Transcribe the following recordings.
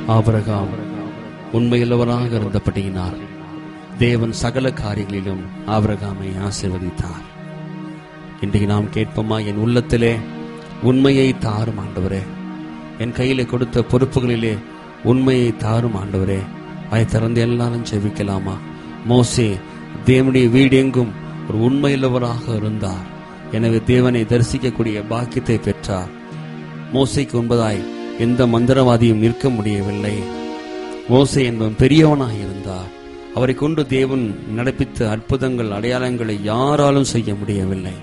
Abraham உண்மையுள்ளவராக இருந்தபடியினால் தேவன் சகல காரியங்களிலும் ஆபிரகாமை ஆசீர்வதித்தார். இன்றைக்கு நாம் கேட்போமா, என் உள்ளத்திலே உண்மையை தாரும் ஆண்டவரே, என் கையிலே கொடுத்த பொறுப்புகளிலே உண்மையை தாரும் ஆண்டவரே. அதை திறந்து எல்லாரும் ஜெபிக்கலாமா? மோசே தேவனுடைய வீடு எங்கும் ஒரு உண்மையுள்ளவராக இருந்தார். எனவே தேவனை தரிசிக்கக்கூடிய பாக்கியத்தை பெற்றார். மோசைக்கு முன்பதாய் எந்த மந்திரவாதியும் நிற்க முடியவில்லை. மோசே என்பவன் பெரியவனாக இருந்தார். அவரை கொண்டு தேவன் நடப்பித்த அற்புதங்கள், அடையாளங்களை யாராலும் செய்ய முடியவில்லை.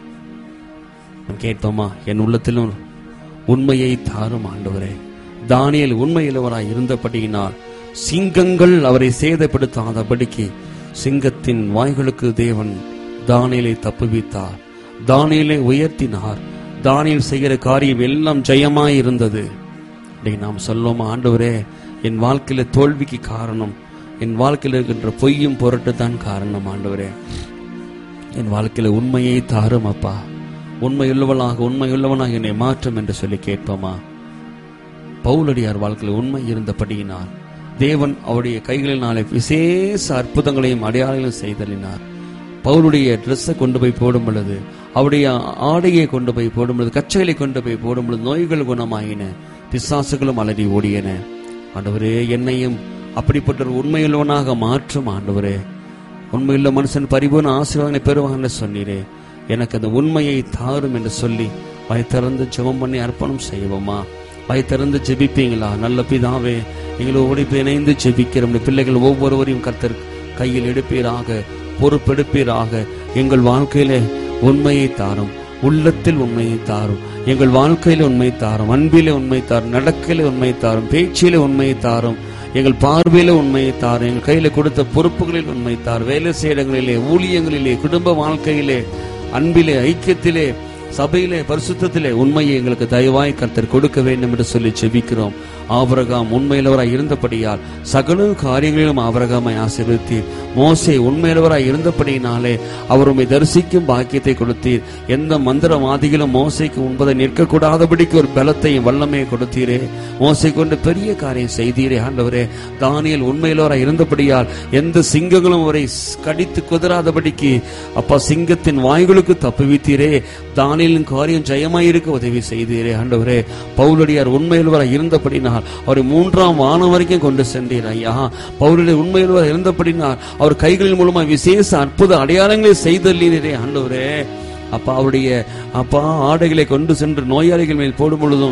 கேட்போமா, என் உள்ளத்திலும் உண்மையை தாரும் ஆண்டவரே. தானியேல் உண்மையுள்ளவராய் இருந்தபடியினால் சிங்கங்கள் அவரை சேதப்படுத்தாதபடிக்கு சிங்கத்தின் வாய்களுக்கு தேவன் தானியேலை தப்புவித்தார். தானியேலை உயர்த்தினார். தானியேல் செய்கிற காரியம் எல்லாம் ஜெயமாய் இருந்தது. நாம் சொல்லுவோமா, ஆண்டவரே என் வாழ்க்கையில தோல்விக்கு காரணம் என் வாழ்க்கையில் இருக்கின்ற பொய்யும் பொருட்டு தான் காரணம். ஆண்டவரே என் வாழ்க்கையில உண்மையை தாரும் அப்பா. உண்மையுள்ளவனாக என்னை மாற்றும் என்று சொல்லி கேட்போமா? பவுலடியார் வாழ்க்கையில் உண்மை இருந்தபடியினால் தேவன் அவருடைய கைகளினாலே விசேஷ அற்புதங்களையும் அடையாளங்களையும் செய்தலினார். பவுலுடைய ட்ரெஸ்ஸை கொண்டு போய் போடும் பொழுது, அவருடைய ஆடையை கொண்டு போய் போடும் பொழுது, கச்சைகளை கொண்டு போய் போடும் பொழுது நோய்கள் குணமாயின, பிசாசுகளும் அலறி ஓடியன. ஆண்டவரே என்னையும் அப்படிப்பட்ட ஒரு உண்மையுள்ளவனாக மாற்றும் ஆண்டவரே. உண்மையுள்ள மனுஷன் பரிபூர்ண ஆசீர்வாதங்களை பெறுவான்னு சொன்னீரே, எனக்கு அந்த உண்மையை தாரும் என்று சொல்லி பயத்திறந்து ஜெபம் பண்ணி அர்ப்பணம் செய்வோமா? பயத்திறந்து ஜெபிப்பீங்களா? நல்ல பிதாவே, எங்களோடு இணைந்து ஜெபிக்கிற பிள்ளைகள் ஒவ்வொருவரையும் கர்த்தர் கையில் எடுப்பீராக, பொறுப்பெடுப்பீராக. எங்கள் வாழ்க்கையிலே உண்மையை தாரும், உள்ளத்தில் உண்மையை தாரும், எங்கள் வாழ்க்கையில உண்மை தாரும், அன்பிலே உண்மை தாரும், நடக்கையில உண்மை தாரும், பேச்சிலே உண்மையை தாரும், எங்கள் பார்வையில உண்மையை தாரும், எங்கள் கையில கொடுத்த பொறுப்புகளில் உண்மை தாரும், வேலை செய்யங்களிலே, ஊழியங்களிலே, குடும்ப வாழ்க்கையிலே, அன்பிலே, ஐக்கியத்திலே, சபையிலே, பரிசுத்தத்திலே உண்மையை எங்களுக்கு தயவாய் கர்த்தர் கொடுக்க வேண்டும் என்று சொல்லி ஜெபிக்கிறோம். ஆபிரகாம் உண்மையுள்ளவராய் இருந்தபடியால் சகல காரியங்களிலும் ஆபிரகாமை ஆசீர்வதித்தீர். மோசே உண்மையுள்ளவராய் இருந்தபடியினாலே அவர் உம்மை தரிசிக்கும் பாக்கியத்தை கொடுத்தீர். எந்த மந்திரவாதிகளும் மோசைக்கு முன்பதை நிற்கக்கூடாதபடிக்கு ஒரு பலத்தையும் வல்லமையை கொடுத்தீரே. மோசை கொண்டு பெரிய காரியம் செய்தீரே ஆண்டவரே. தானியேல் உண்மையுள்ளவராய் இருந்தபடியால் எந்த சிங்கங்களும் அவரை கடித்து குதறாதபடிக்கு அப்பா சிங்கத்தின் வாய்களுக்கு தப்புவித்தீரே. தானியேலின் காரியம் ஜெயமாயிருக்க உதவி செய்தீரே ஆண்டவரே. பவுலடியார் உண்மையுள்ளவராய் இருந்தபடினால் அவரை 3ஆம் வானம் வரைக்கும் கொண்டு சென்றீர் ஐயா. பவுலுடைய உண்மையுள்ளவராய் இருந்தபடினால் அவர் கைகளின் மூலமா விசேஷ அற்புத அடையாளங்களை செய்தீரே ஆண்டவரே. அப்பா அவருடைய அப்பா ஆடைகளை கொண்டு சென்று நோயாளிகள் மேல் போடும் பொழுதும்,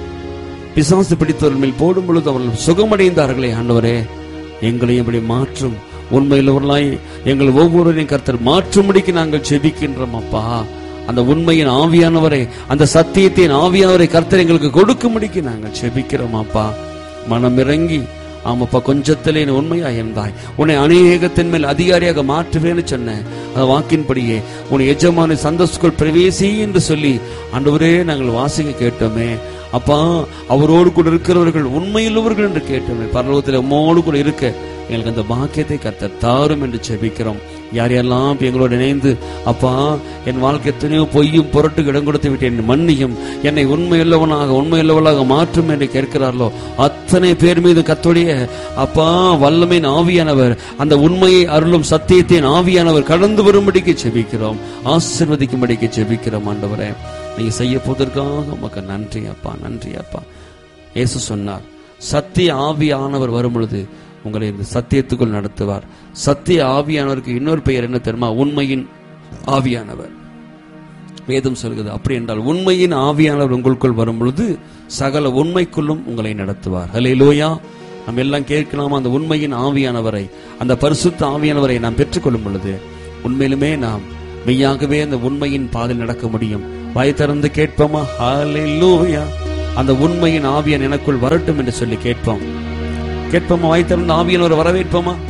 பிசாசு பிடித்தவர்கள் மேல் போடும் பொழுதும் அவர்கள் சுகமடைந்தார்களே ஆண்டவரே. எங்களையும் இப்படி மாற்றும் உண்மையுள்ளவர்களாய் எங்கள் ஒவ்வொருவரையும் கர்த்தர் மாற்றும்படிக்கு நாங்கள் ஜெபிக்கின்றோம் அப்பா. அந்த உண்மையின் ஆவியானவரை, அந்த சத்தியத்தின் ஆவியானவரை கர்த்தர் எங்களுக்கு கொடுக்கும்படிக்கு நாங்கள் ஜெபிக்கிறோம் அப்பா. மனம் இறங்கி ஆமாப்பா, கொஞ்சத்திலே உண்மையா இருந்தாய், உன்னை அநேகத்தின் மேல் அதிகாரியாக மாற்றுவேன்னு சொன்னேன். அந்த வாக்கின்படியே உன்னை எஜமான சந்தோஷக்குள் பிரவேசி என்று சொல்லி ஆண்டவரே நாங்கள் வாசிக்க கேட்டோமே அப்பா. அவரோடு கூட இருக்கிறவர்கள் உண்மையுள்ளவர்கள் என்று கேட்டோமே. பரலோகத்தில் உம்மோடு கூட இருக்க எங்களுக்கு அந்த பாக்கியத்தை கர்த்தர் தாரும் என்று ஜெபிக்கிறோம். யார் யாரெல்லாம் எங்களோடு இணைந்து அப்பா என் வாழ்க்கை எத்தனையோ பொய்யும் பொருட்டு இடம் கொடுத்து விட்டு என் மன்னியும், என்னை உண்மையுள்ளவளாக மாற்றும் என்று கேட்கிறார்களோ அத்தனை பேர் மீது கர்த்தருடைய அப்பா வல்லமையின் ஆவியானவர், அந்த உண்மையை அருளும் சத்தியத்தின் ஆவியானவர் கடந்து வரும்படிக்கு ஜெபிக்கிறோம், ஆசீர்வதிக்கும்படிக்கு ஜெபிக்கிறோம். ஆண்டவரே நீங்க செய்ய போவதற்காக உமக்கு நன்றி அப்பா, நன்றி அப்பா. இயேசு சொன்னார், சத்திய ஆவியானவர் வரும் பொழுது உங்களை இந்த சத்தியத்துக்குள் நடத்துவார். சத்திய ஆவியானவருக்கு இன்னொரு பெயர் என்ன தெரியுமா? உண்மையின் ஆவியானவர். வேதம் சொல்கிறது அப்படி என்றால் உண்மையின் ஆவியானவர் உங்களுக்குள் வரும் பொழுது சகல உண்மைக்குள்ளும் உங்களை நடத்துவார். ஹல்லேலூயா. நம்ம எல்லாம் கேட்கலாமா? அந்த உண்மையின் ஆவியானவரை, அந்த பரிசுத்த ஆவியானவரை நாம் பெற்றுக்கொள்ளும் பொழுது உண்மையிலுமே நாம் மெய்யாகவே அந்த உண்மையின் பாதையில் நடக்க முடியும். வாய் திறந்து கேட்போமா? ஹல்லேலூயா. அந்த உண்மையின் ஆவியான் எனக்குள் வரட்டும் என்று சொல்லி கேட்போம். வாய் திறந்து ஆவியானவரை வரவேற்போமா?